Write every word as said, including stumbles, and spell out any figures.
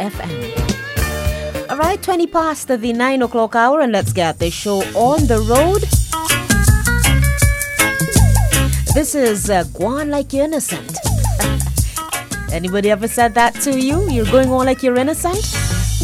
F M. All right, twenty past the nine o'clock hour, and let's get the show on the road. This is uh, Go On Like You're Innocent. Anybody ever said that to you? You're going on like you're innocent?